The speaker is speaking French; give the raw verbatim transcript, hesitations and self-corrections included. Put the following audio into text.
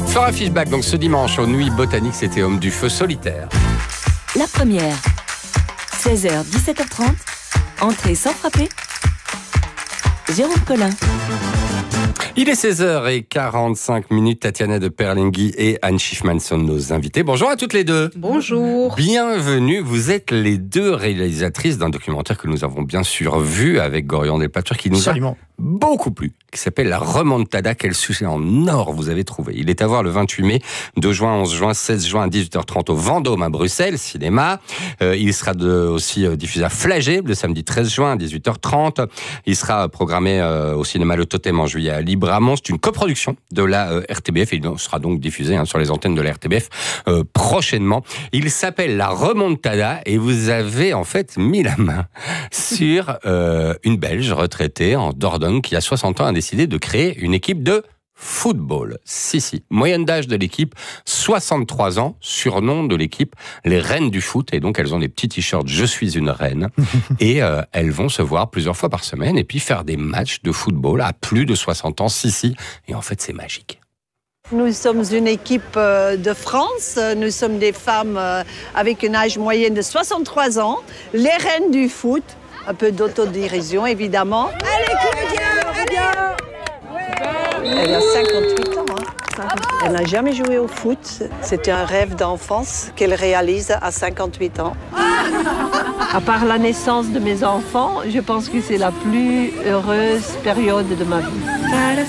Flora Fischbach, donc ce dimanche aux Nuits Botaniques, c'était Homme du Feu solitaire. La première, seize heures dix-sept heures trente, entrée sans frapper, Jérôme Collin. Il est seize heures quarante-cinq minutes, Tatiana de Perlingui et Anne Schiffman sont nos invités. Bonjour à toutes les deux. Bonjour. Bienvenue, vous êtes les deux réalisatrices d'un documentaire que nous avons bien sûr vu avec Gorian Delpatre qui nous Absolument. a beaucoup plu, qui s'appelle La Remontada. Quel sujet en or vous avez trouvé. Il est à voir le vingt-huit mai, deux juin, onze juin, seize juin à dix-huit heures trente au Vendôme à Bruxelles, cinéma. Euh, il sera de, aussi euh, diffusé à Flagey le samedi treize juin à dix-huit heures trente. Il sera programmé euh, au cinéma Le Totem en juillet à Libramont. C'est une coproduction de la euh, R T B F et il sera donc diffusé hein, sur les antennes de la R T B F euh, prochainement. Il s'appelle La Remontada et vous avez en fait mis la main sur euh, une Belge retraitée en Dordogne qui a soixante ans a décidé de créer une équipe de football. Si, si. Moyenne d'âge de l'équipe, soixante-trois ans. Surnom de l'équipe, les reines du foot. Et donc, elles ont des petits t-shirts « Je suis une reine ». Et euh, elles vont se voir plusieurs fois par semaine et puis faire des matchs de football à plus de soixante ans. Si, si. Et en fait, c'est magique. Nous sommes une équipe de France. Nous sommes des femmes avec un âge moyen de soixante-trois ans. Les reines du foot. Un peu d'autodérision, évidemment. Allez, Claudia, allez. Elle a cinquante-huit ans. Hein. Elle n'a jamais joué au foot. C'était un rêve d'enfance qu'elle réalise à cinquante-huit ans. À part la naissance de mes enfants, je pense que c'est la plus heureuse période de ma vie.